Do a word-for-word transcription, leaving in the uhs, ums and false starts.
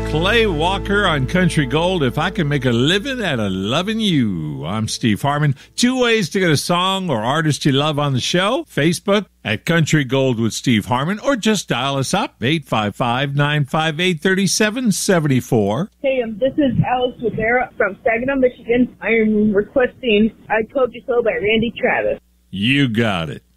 Clay Walker on Country Gold, If I Can Make a Living Out of Loving You. I'm Steve Harmon. Two ways to get a song or artist you love on the show. Facebook at Country Gold with Steve Harmon, or just dial us up, eight five five, nine five eight, three seven seven four. Hey, um, this is Alex Rivera from Saginaw, Michigan. I am requesting I Told You So by Randy Travis. You got it.